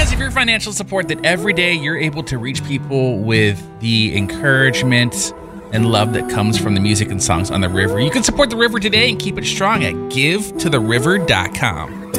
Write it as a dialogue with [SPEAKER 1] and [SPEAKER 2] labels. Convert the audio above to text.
[SPEAKER 1] because of your financial support that every day you're able to reach people with the encouragement and love that comes from the music and songs on the river. You can support the river today and keep it strong at givetotheriver.com.